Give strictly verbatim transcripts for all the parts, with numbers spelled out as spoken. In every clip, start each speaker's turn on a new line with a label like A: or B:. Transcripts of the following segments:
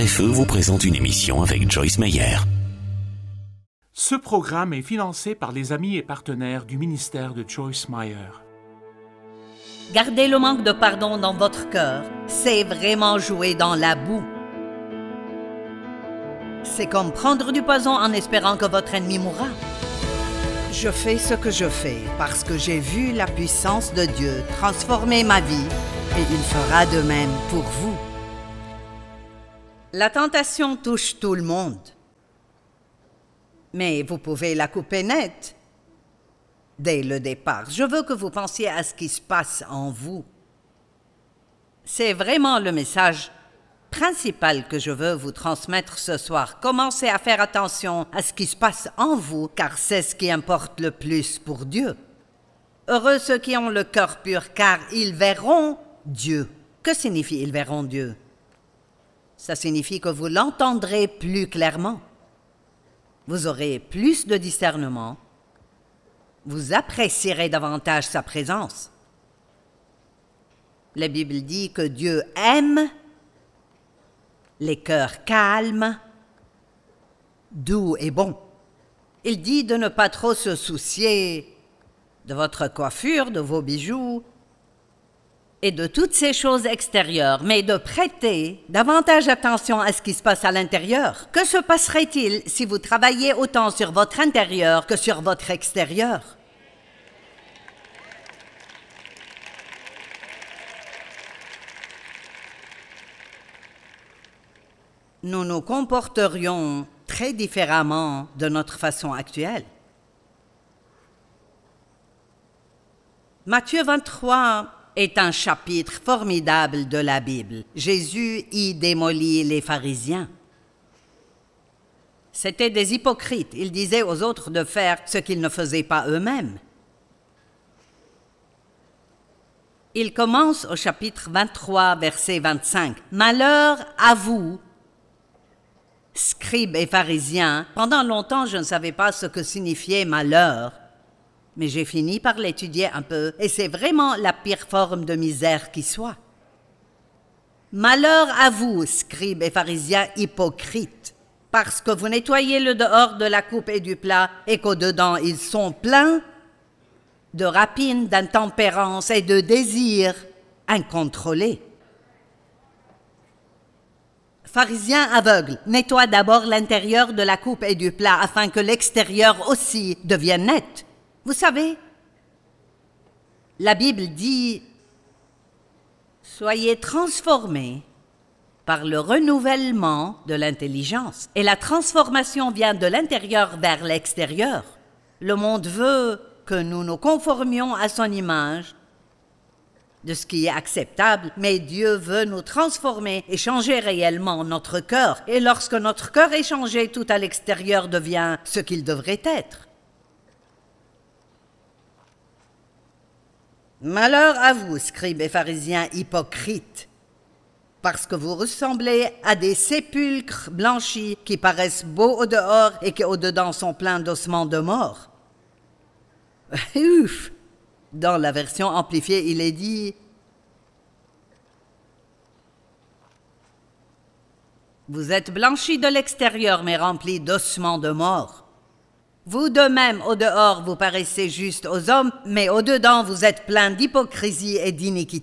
A: F E vous présente une émission avec Joyce Meyer.
B: Ce programme est financé par les amis et partenaires du ministère de Joyce Meyer.
C: Garder le manque de pardon dans votre cœur, c'est vraiment jouer dans la boue. C'est comme prendre du poison en espérant que votre ennemi mourra. Je fais ce que je fais parce que j'ai vu la puissance de Dieu transformer ma vie et il fera de même pour vous. La tentation touche tout le monde. Mais vous pouvez la couper nette dès le départ. Je veux que vous pensiez à ce qui se passe en vous. C'est vraiment le message principal que je veux vous transmettre ce soir. Commencez à faire attention à ce qui se passe en vous, car c'est ce qui importe le plus pour Dieu. Heureux ceux qui ont le cœur pur, car ils verront Dieu. Que signifie « ils verront Dieu » ? Ça signifie que vous l'entendrez plus clairement. Vous aurez plus de discernement. Vous apprécierez davantage sa présence. La Bible dit que Dieu aime les cœurs calmes, doux et bons. Il dit de ne pas trop se soucier de votre coiffure, de vos bijoux et de toutes ces choses extérieures, mais de prêter davantage attention à ce qui se passe à l'intérieur. Que se passerait-il si vous travailliez autant sur votre intérieur que sur votre extérieur? Nous nous comporterions très différemment de notre façon actuelle. Matthieu vingt-trois est un chapitre formidable de la Bible. Jésus y démolit les pharisiens. C'étaient des hypocrites. Ils disaient aux autres de faire ce qu'ils ne faisaient pas eux-mêmes. Il commence au chapitre vingt-trois, verset vingt-cinq. « Malheur à vous, scribes et pharisiens. » Pendant longtemps, je ne savais pas ce que signifiait « malheur ». Mais j'ai fini par l'étudier un peu, et c'est vraiment la pire forme de misère qui soit. Malheur à vous, scribes et pharisiens hypocrites, parce que vous nettoyez le dehors de la coupe et du plat, et qu'au-dedans ils sont pleins de rapines, d'intempérance et de désirs incontrôlés. Pharisiens aveugles, nettoie d'abord l'intérieur de la coupe et du plat, afin que l'extérieur aussi devienne net. Vous savez, la Bible dit « Soyez transformés par le renouvellement de l'intelligence. » Et la transformation vient de l'intérieur vers l'extérieur. Le monde veut que nous nous conformions à son image, de ce qui est acceptable, mais Dieu veut nous transformer et changer réellement notre cœur. Et lorsque notre cœur est changé, tout à l'extérieur devient ce qu'il devrait être. Malheur à vous, scribes et pharisiens hypocrites, parce que vous ressemblez à des sépulcres blanchis qui paraissent beaux au dehors et qui au dedans sont pleins d'ossements de mort. Ouf! Dans la version amplifiée, il est dit « Vous êtes blanchis de l'extérieur, mais remplis d'ossements de mort. Vous de même, au dehors, vous paraissez juste aux hommes, mais au dedans, vous êtes pleins d'hypocrisie et d'iniquité. »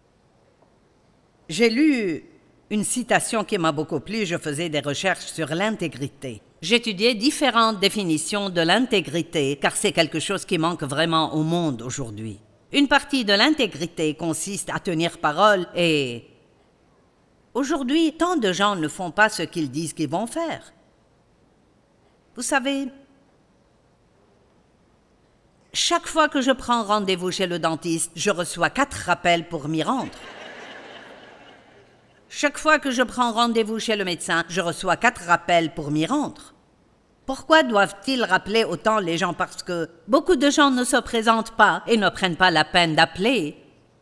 C: J'ai lu une citation qui m'a beaucoup plu. Je faisais des recherches sur l'intégrité. J'étudiais différentes définitions de l'intégrité, car c'est quelque chose qui manque vraiment au monde aujourd'hui. Une partie de l'intégrité consiste à tenir parole et... Aujourd'hui, tant de gens ne font pas ce qu'ils disent qu'ils vont faire. Vous savez, chaque fois que je prends rendez-vous chez le dentiste, je reçois quatre rappels pour m'y rendre. Chaque fois que je prends rendez-vous chez le médecin, je reçois quatre rappels pour m'y rendre. Pourquoi doivent-ils rappeler autant les gens? Parce que beaucoup de gens ne se présentent pas et ne prennent pas la peine d'appeler.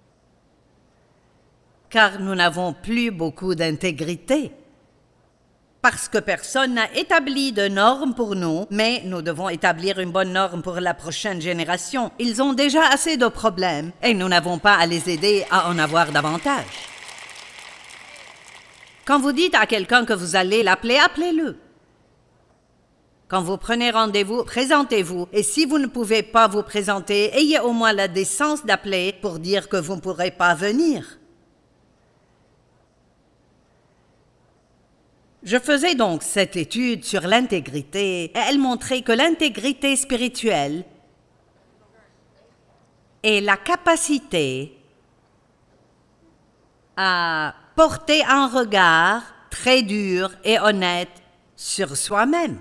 C: Car nous n'avons plus beaucoup d'intégrité. Parce que personne n'a établi de normes pour nous, mais nous devons établir une bonne norme pour la prochaine génération. Ils ont déjà assez de problèmes et nous n'avons pas à les aider à en avoir davantage. Quand vous dites à quelqu'un que vous allez l'appeler, appelez-le. Quand vous prenez rendez-vous, présentez-vous. Et si vous ne pouvez pas vous présenter, ayez au moins la décence d'appeler pour dire que vous ne pourrez pas venir. Je faisais donc cette étude sur l'intégrité et elle montrait que l'intégrité spirituelle est la capacité à porter un regard très dur et honnête sur soi-même.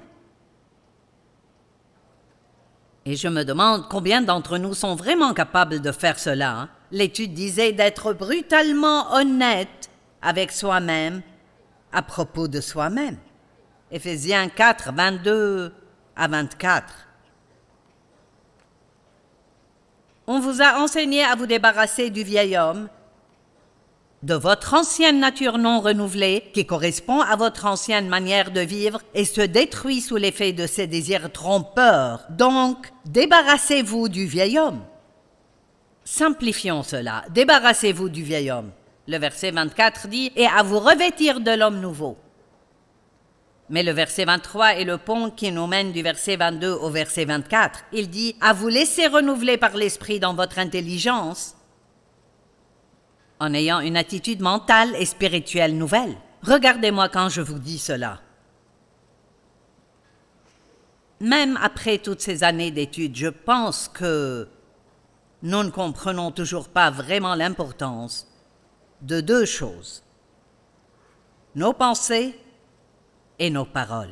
C: Et je me demande combien d'entre nous sont vraiment capables de faire cela. Hein? L'étude disait d'être brutalement honnête avec soi-même à propos de soi-même. Éphésiens quatre, vingt-deux à vingt-quatre. On vous a enseigné à vous débarrasser du vieil homme, de votre ancienne nature non renouvelée, qui correspond à votre ancienne manière de vivre et se détruit sous l'effet de ses désirs trompeurs. Donc, débarrassez-vous du vieil homme. Simplifions cela. Débarrassez-vous du vieil homme. Le verset vingt-quatre dit « Et à vous revêtir de l'homme nouveau ». Mais le verset vingt-trois est le pont qui nous mène du verset vingt-deux au verset vingt-quatre. Il dit « À vous laisser renouveler par l'esprit dans votre intelligence » en ayant une attitude mentale et spirituelle nouvelle. Regardez-moi quand je vous dis cela. Même après toutes ces années d'études, je pense que nous ne comprenons toujours pas vraiment l'importance de deux choses, nos pensées et nos paroles.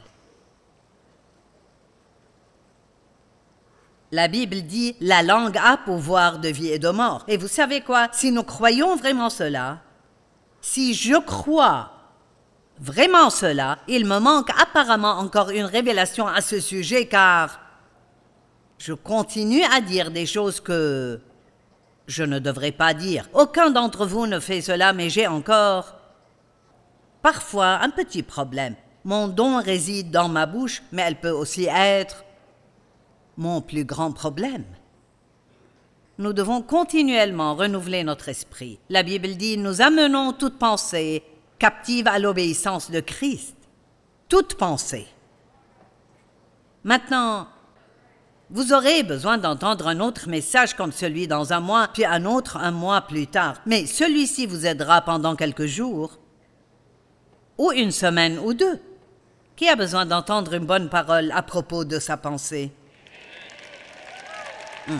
C: La Bible dit « La langue a pouvoir de vie et de mort ». Et vous savez quoi? Si nous croyons vraiment cela, si je crois vraiment cela, il me manque apparemment encore une révélation à ce sujet car je continue à dire des choses que je ne devrais pas dire. Aucun d'entre vous ne fait cela, mais j'ai encore parfois un petit problème. Mon don réside dans ma bouche, mais elle peut aussi être mon plus grand problème. Nous devons continuellement renouveler notre esprit. La Bible dit « Nous amenons toute pensée captive à l'obéissance de Christ. » Toute pensée. Maintenant, vous aurez besoin d'entendre un autre message comme celui dans un mois, puis un autre un mois plus tard. Mais celui-ci vous aidera pendant quelques jours, ou une semaine ou deux. Qui a besoin d'entendre une bonne parole à propos de sa pensée? Hum.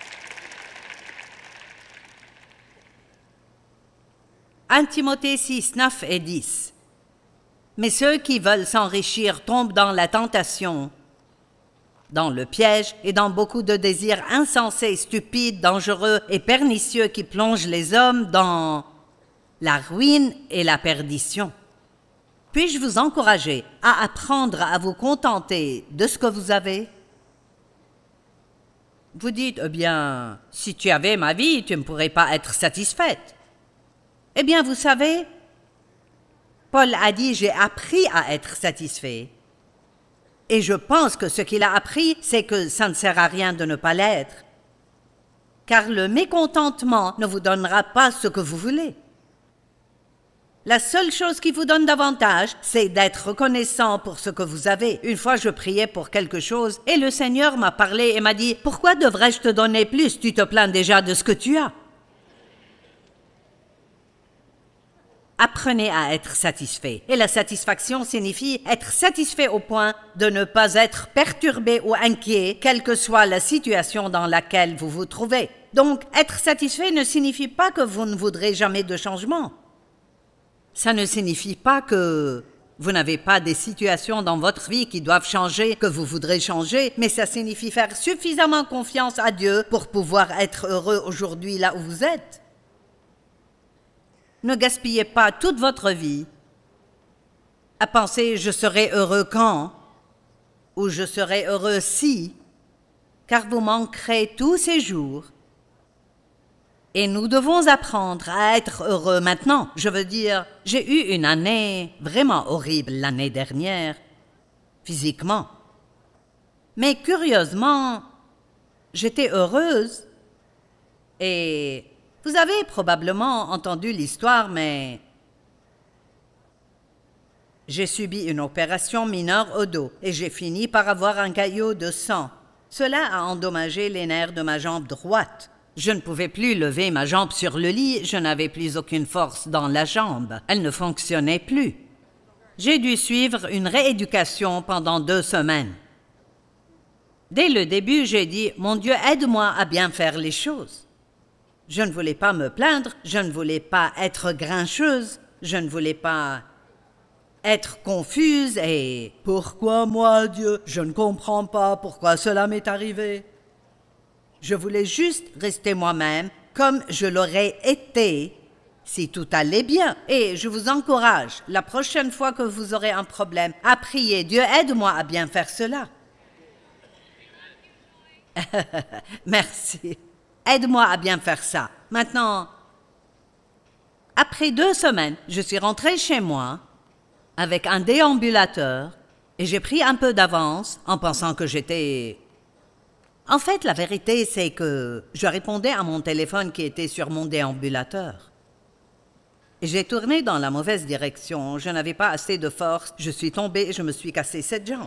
C: un Timothée six, neuf et dix. Mais ceux qui veulent s'enrichir tombent dans la tentation, dans le piège et dans beaucoup de désirs insensés, stupides, dangereux et pernicieux qui plongent les hommes dans la ruine et la perdition. Puis-je vous encourager à apprendre à vous contenter de ce que vous avez? Vous dites, eh bien, si tu avais ma vie, tu ne pourrais pas être satisfaite. Eh bien, vous savez, Paul a dit, j'ai appris à être satisfait. Et je pense que ce qu'il a appris, c'est que ça ne sert à rien de ne pas l'être. Car le mécontentement ne vous donnera pas ce que vous voulez. La seule chose qui vous donne davantage, c'est d'être reconnaissant pour ce que vous avez. Une fois, je priais pour quelque chose et le Seigneur m'a parlé et m'a dit « Pourquoi devrais-je te donner plus? Tu te plains déjà de ce que tu as. » Apprenez à être satisfait. Et la satisfaction signifie être satisfait au point de ne pas être perturbé ou inquiet, quelle que soit la situation dans laquelle vous vous trouvez. Donc, être satisfait ne signifie pas que vous ne voudrez jamais de changement. Ça ne signifie pas que vous n'avez pas des situations dans votre vie qui doivent changer, que vous voudrez changer, mais ça signifie faire suffisamment confiance à Dieu pour pouvoir être heureux aujourd'hui là où vous êtes. Ne gaspillez pas toute votre vie à penser « je serai heureux quand » ou « je serai heureux si », car vous manquerez tous ces jours. Et nous devons apprendre à être heureux maintenant. Je veux dire, j'ai eu une année vraiment horrible l'année dernière, physiquement. Mais curieusement, j'étais heureuse. Et vous avez probablement entendu l'histoire, mais J'ai subi une opération mineure au dos et j'ai fini par avoir un caillot de sang. Cela a endommagé les nerfs de ma jambe droite. Je ne pouvais plus lever ma jambe sur le lit, je n'avais plus aucune force dans la jambe. Elle ne fonctionnait plus. J'ai dû suivre une rééducation pendant deux semaines. Dès le début, j'ai dit « Mon Dieu, aide-moi à bien faire les choses ». Je ne voulais pas me plaindre, je ne voulais pas être grincheuse, je ne voulais pas être confuse et « Pourquoi moi, Dieu? Je ne comprends pas pourquoi cela m'est arrivé. » Je voulais juste rester moi-même comme je l'aurais été si tout allait bien. Et je vous encourage, la prochaine fois que vous aurez un problème, à prier « Dieu, aide-moi à bien faire cela. » Merci. Aide-moi à bien faire ça. Maintenant, après deux semaines, je suis rentrée chez moi avec un déambulateur et j'ai pris un peu d'avance en pensant que j'étais... En fait, la vérité, c'est que je répondais à mon téléphone qui était sur mon déambulateur. Et j'ai tourné dans la mauvaise direction. Je n'avais pas assez de force. Je suis tombée et je me suis cassé cette jambe.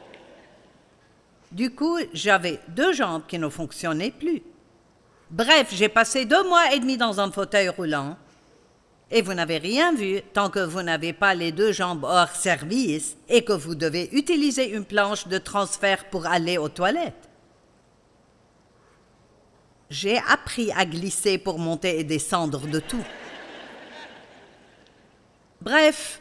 C: Du coup, j'avais deux jambes qui ne fonctionnaient plus. Bref, j'ai passé deux mois et demi dans un fauteuil roulant et vous n'avez rien vu tant que vous n'avez pas les deux jambes hors service et que vous devez utiliser une planche de transfert pour aller aux toilettes. J'ai appris à glisser pour monter et descendre de tout. Bref,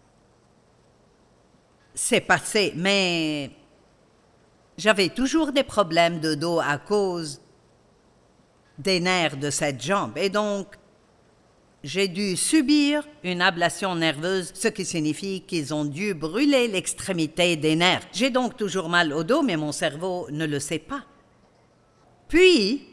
C: c'est passé, mais j'avais toujours des problèmes de dos à cause des nerfs de cette jambe. Et donc, j'ai dû subir une ablation nerveuse, ce qui signifie qu'ils ont dû brûler l'extrémité des nerfs. J'ai donc toujours mal au dos, mais mon cerveau ne le sait pas. Puis,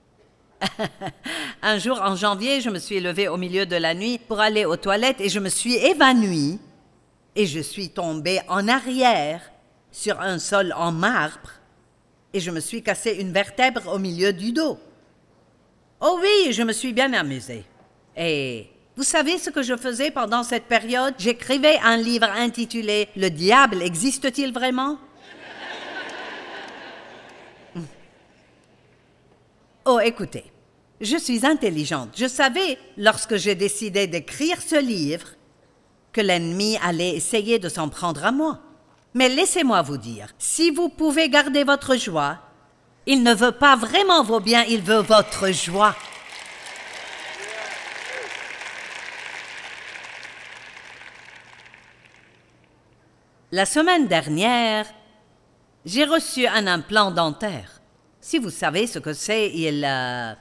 C: un jour en janvier, je me suis levée au milieu de la nuit pour aller aux toilettes et je me suis évanouie et je suis tombée en arrière sur un sol en marbre et je me suis cassé une vertèbre au milieu du dos. Oh oui, je me suis bien amusée. Et vous savez ce que je faisais pendant cette période? J'écrivais un livre intitulé « Le diable existe-t-il vraiment ?» Oh, écoutez, je suis intelligente. Je savais, lorsque j'ai décidé d'écrire ce livre, que l'ennemi allait essayer de s'en prendre à moi. Mais laissez-moi vous dire, si vous pouvez garder votre joie, il ne veut pas vraiment vos biens, il veut votre joie. La semaine dernière, j'ai reçu un implant dentaire. Si vous savez ce que c'est, il, euh,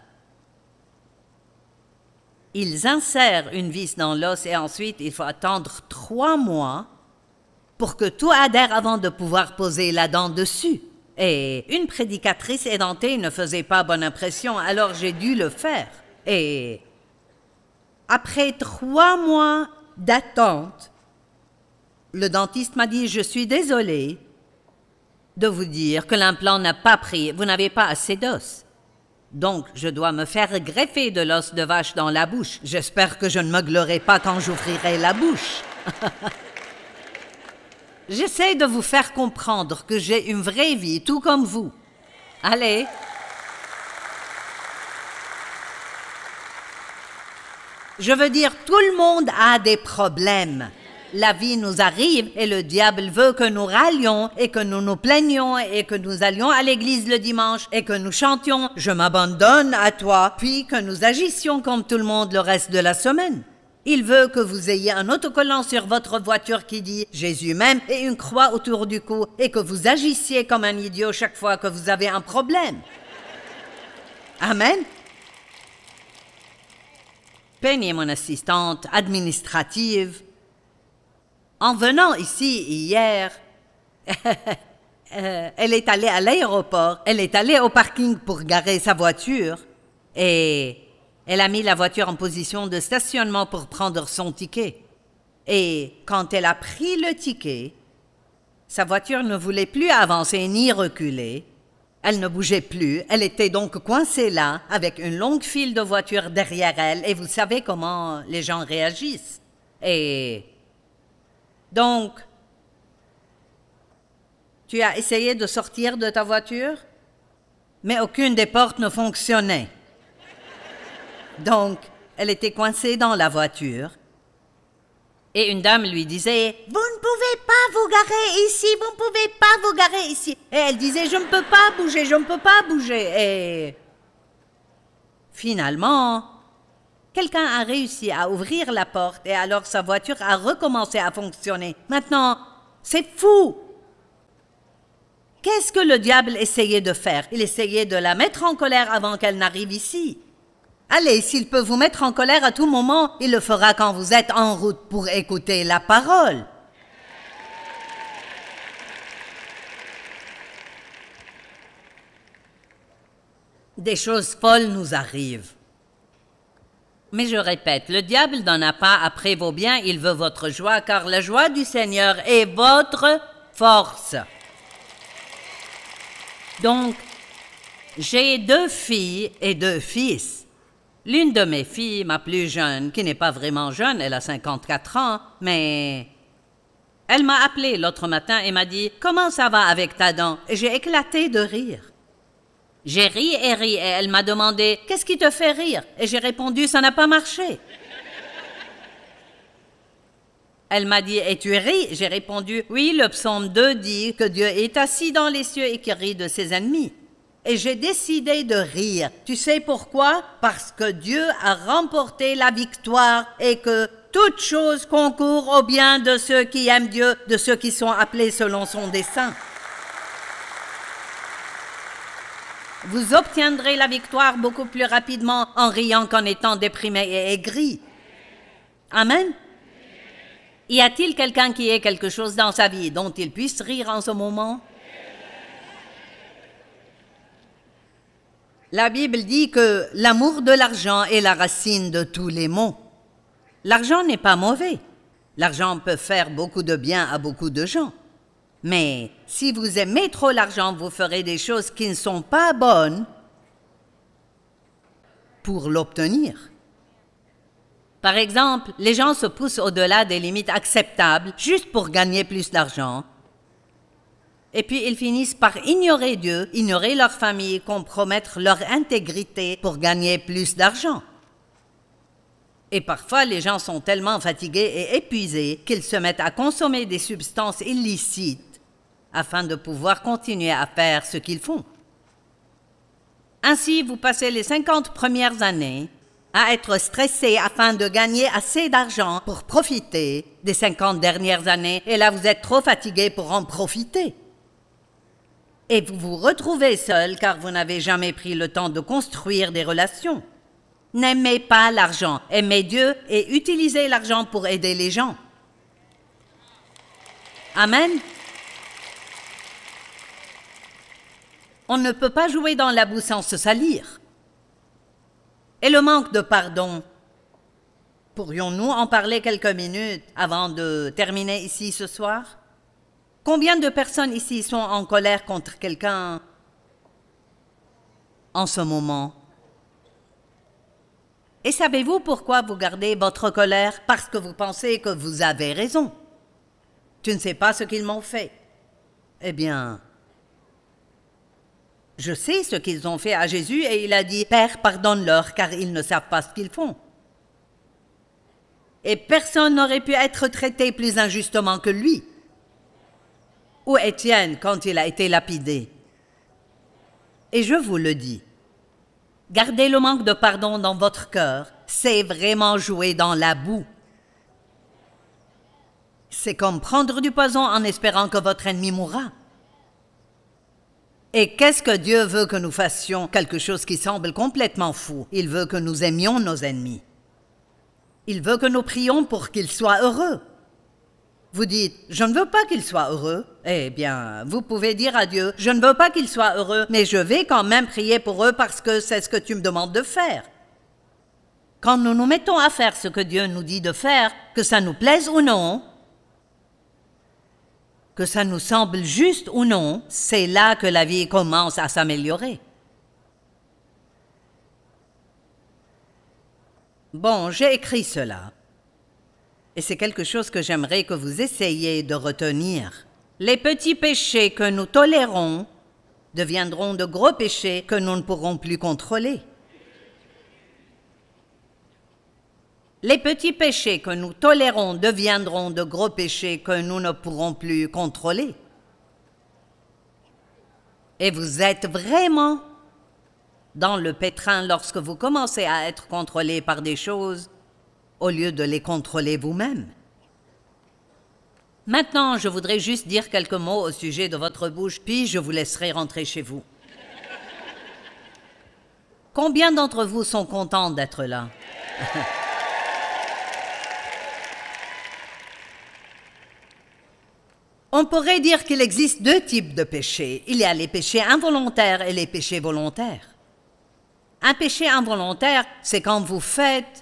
C: ils insèrent une vis dans l'os et ensuite il faut attendre trois mois pour que tout adhère avant de pouvoir poser la dent dessus. Et une prédicatrice édentée ne faisait pas bonne impression, alors j'ai dû le faire. Et après trois mois d'attente, le dentiste m'a dit « Je suis désolée de vous dire que l'implant n'a pas pris, vous n'avez pas assez d'os. Donc, je dois me faire greffer de l'os de vache dans la bouche. J'espère que je ne me glorerai pas quand j'ouvrirai la bouche. » J'essaie de vous faire comprendre que j'ai une vraie vie, tout comme vous. Allez. Je veux dire, tout le monde a des problèmes. La vie nous arrive et le diable veut que nous râlions et que nous nous plaignions et que nous allions à l'église le dimanche et que nous chantions « Je m'abandonne à toi », puis que nous agissions comme tout le monde le reste de la semaine. Il veut que vous ayez un autocollant sur votre voiture qui dit « Jésus m'aime » et une croix autour du cou et que vous agissiez comme un idiot chaque fois que vous avez un problème. Amen. Penny est mon assistante administrative. En venant ici hier, elle est allée à l'aéroport, elle est allée au parking pour garer sa voiture et elle a mis la voiture en position de stationnement pour prendre son ticket. Et quand elle a pris le ticket, sa voiture ne voulait plus avancer ni reculer. Elle ne bougeait plus, elle était donc coincée là, avec une longue file de voitures derrière elle, et vous savez comment les gens réagissent. Et Donc, tu as essayé de sortir de ta voiture, mais aucune des portes ne fonctionnait. Donc, elle était coincée dans la voiture. Et une dame lui disait « Vous ne pouvez pas vous garer ici, vous ne pouvez pas vous garer ici. » Et elle disait « Je ne peux pas bouger, je ne peux pas bouger. » Et finalement, quelqu'un a réussi à ouvrir la porte et alors sa voiture a recommencé à fonctionner. Maintenant, c'est fou! Qu'est-ce que le diable essayait de faire? Il essayait de la mettre en colère avant qu'elle n'arrive ici. Allez, s'il peut vous mettre en colère à tout moment, il le fera quand vous êtes en route pour écouter la parole. Des choses folles nous arrivent. Mais je répète, le diable n'en a pas après vos biens, il veut votre joie, car la joie du Seigneur est votre force. Donc, j'ai deux filles et deux fils. L'une de mes filles, ma plus jeune, qui n'est pas vraiment jeune, elle a cinquante-quatre ans, mais elle m'a appelé l'autre matin et m'a dit « Comment ça va avec ta dent ?» Et j'ai éclaté de rire. J'ai ri et ri et elle m'a demandé « Qu'est-ce qui te fait rire ?» Et j'ai répondu « Ça n'a pas marché. » Elle m'a dit « Et tu ris ?» J'ai répondu « Oui, le psaume deux dit que Dieu est assis dans les cieux et qu'il rit de ses ennemis. » Et j'ai décidé de rire. Tu sais pourquoi? Parce que Dieu a remporté la victoire et que toute chose concourt au bien de ceux qui aiment Dieu, de ceux qui sont appelés selon son dessein. Vous obtiendrez la victoire beaucoup plus rapidement en riant qu'en étant déprimé et aigri. Amen. Y a-t-il quelqu'un qui ait quelque chose dans sa vie dont il puisse rire en ce moment? La Bible dit que l'amour de l'argent est la racine de tous les maux. L'argent n'est pas mauvais. L'argent peut faire beaucoup de bien à beaucoup de gens. Mais si vous aimez trop l'argent, vous ferez des choses qui ne sont pas bonnes pour l'obtenir. Par exemple, les gens se poussent au-delà des limites acceptables juste pour gagner plus d'argent. Et puis ils finissent par ignorer Dieu, ignorer leur famille, compromettre leur intégrité pour gagner plus d'argent. Et parfois, les gens sont tellement fatigués et épuisés qu'ils se mettent à consommer des substances illicites afin de pouvoir continuer à faire ce qu'ils font. Ainsi, vous passez les cinquante premières années à être stressé afin de gagner assez d'argent pour profiter des cinquante dernières années, et là vous êtes trop fatigué pour en profiter. Et vous vous retrouvez seul car vous n'avez jamais pris le temps de construire des relations. N'aimez pas l'argent, aimez Dieu et utilisez l'argent pour aider les gens. Amen. On ne peut pas jouer dans la boue sans se salir. Et le manque de pardon, pourrions-nous en parler quelques minutes avant de terminer ici ce soir? Combien de personnes ici sont en colère contre quelqu'un en ce moment? Et savez-vous pourquoi vous gardez votre colère? Parce que vous pensez que vous avez raison. Tu ne sais pas ce qu'ils m'ont fait. Eh bien, je sais ce qu'ils ont fait à Jésus et il a dit « Père, pardonne-leur car ils ne savent pas ce qu'ils font. » Et personne n'aurait pu être traité plus injustement que lui. Ou Étienne quand il a été lapidé. Et je vous le dis, gardez le manque de pardon dans votre cœur, c'est vraiment jouer dans la boue. C'est comme prendre du poison en espérant que votre ennemi mourra. Et qu'est-ce que Dieu veut que nous fassions? Quelque chose qui semble complètement fou. Il veut que nous aimions nos ennemis. Il veut que nous prions pour qu'ils soient heureux. Vous dites, je ne veux pas qu'il soit heureux. Eh bien, vous pouvez dire à Dieu, je ne veux pas qu'il soit heureux, mais je vais quand même prier pour eux parce que c'est ce que tu me demandes de faire. Quand nous nous mettons à faire ce que Dieu nous dit de faire, que ça nous plaise ou non, que ça nous semble juste ou non, c'est là que la vie commence à s'améliorer. Bon, j'ai écrit cela. et c'est quelque chose que j'aimerais que vous essayiez de retenir. Les petits péchés que nous tolérons deviendront de gros péchés que nous ne pourrons plus contrôler. Les petits péchés que nous tolérons deviendront de gros péchés que nous ne pourrons plus contrôler. Et vous êtes vraiment dans le pétrin lorsque vous commencez à être contrôlé par des choses au lieu de les contrôler vous-même. Maintenant, je voudrais juste dire quelques mots au sujet de votre bouche, puis je vous laisserai rentrer chez vous. Combien d'entre vous sont contents d'être là? On pourrait dire qu'il existe deux types de péchés. Il y a les péchés involontaires et les péchés volontaires. Un péché involontaire, c'est quand vous faites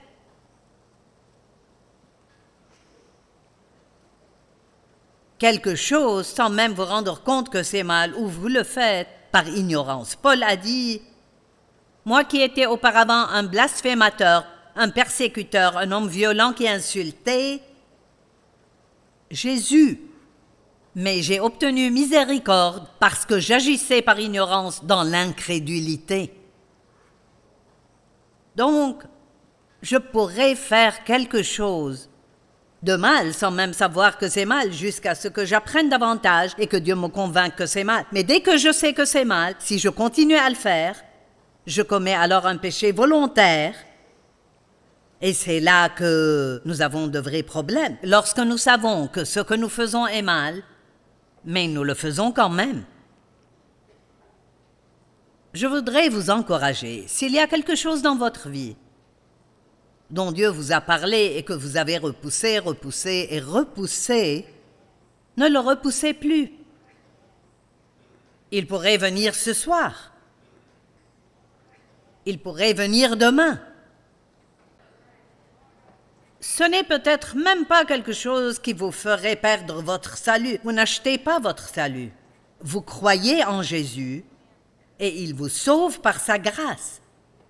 C: quelque chose sans même vous rendre compte que c'est mal, ou vous le faites par ignorance. Paul a dit, « Moi qui étais auparavant un blasphémateur, un persécuteur, un homme violent qui insultait Jésus, mais j'ai obtenu miséricorde parce que j'agissais par ignorance dans l'incrédulité. » Donc, je pourrais faire quelque chose de mal sans même savoir que c'est mal jusqu'à ce que j'apprenne davantage et que Dieu me convainque que c'est mal. Mais dès que je sais que c'est mal, si je continue à le faire, je commets alors un péché volontaire. Et c'est là que nous avons de vrais problèmes. Lorsque nous savons que ce que nous faisons est mal, mais nous le faisons quand même. Je voudrais vous encourager, s'il y a quelque chose dans votre vie dont Dieu vous a parlé et que vous avez repoussé, repoussé et repoussé, ne le repoussez plus. Il pourrait venir ce soir. Il pourrait venir demain. Ce n'est peut-être même pas quelque chose qui vous ferait perdre votre salut. Vous n'achetez pas votre salut. Vous croyez en Jésus et il vous sauve par sa grâce.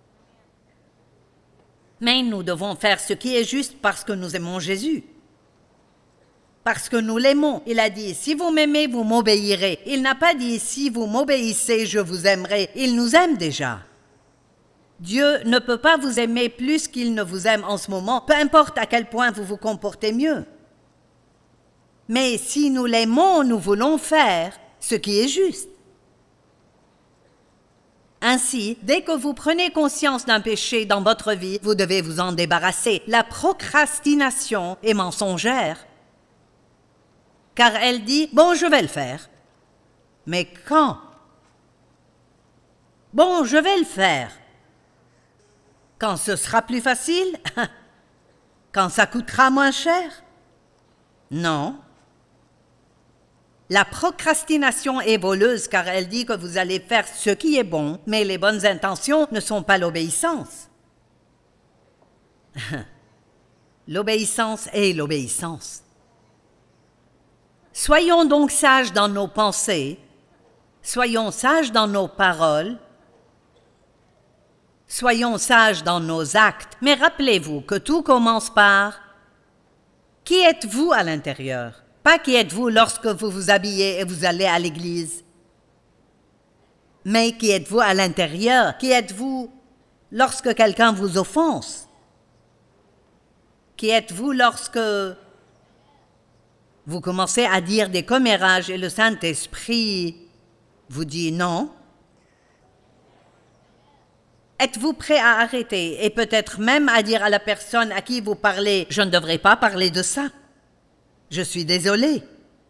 C: Mais nous devons faire ce qui est juste parce que nous aimons Jésus. Parce que nous l'aimons. Il a dit, si vous m'aimez, vous m'obéirez. Il n'a pas dit, si vous m'obéissez, je vous aimerai. Il nous aime déjà. Dieu ne peut pas vous aimer plus qu'il ne vous aime en ce moment, peu importe à quel point vous vous comportez mieux. Mais si nous l'aimons, nous voulons faire ce qui est juste. Ainsi, dès que vous prenez conscience d'un péché dans votre vie, vous devez vous en débarrasser. La procrastination est mensongère, car elle dit « Bon, je vais le faire. » Mais quand? Bon, je vais le faire. Quand ce sera plus facile? Quand ça coûtera moins cher? Non. La procrastination est voleuse car elle dit que vous allez faire ce qui est bon, mais les bonnes intentions ne sont pas l'obéissance. L'obéissance est l'obéissance. Soyons donc sages dans nos pensées, soyons sages dans nos paroles, soyons sages dans nos actes, mais rappelez-vous que tout commence par « Qui êtes-vous à l'intérieur ?» Pas qui êtes-vous lorsque vous vous habillez et vous allez à l'église, mais qui êtes-vous à l'intérieur? Qui êtes-vous lorsque quelqu'un vous offense? Qui êtes-vous lorsque vous commencez à dire des commérages et le Saint-Esprit vous dit non? Êtes-vous prêt à arrêter et peut-être même à dire à la personne à qui vous parlez « Je ne devrais pas parler de ça. Je suis désolé. »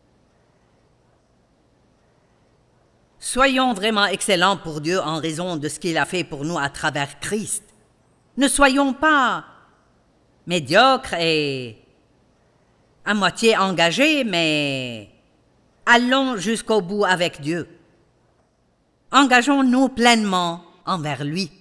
C: Soyons vraiment excellents pour Dieu en raison de ce qu'il a fait pour nous à travers Christ. Ne soyons pas médiocres et à moitié engagés, mais allons jusqu'au bout avec Dieu. Engageons-nous pleinement envers lui.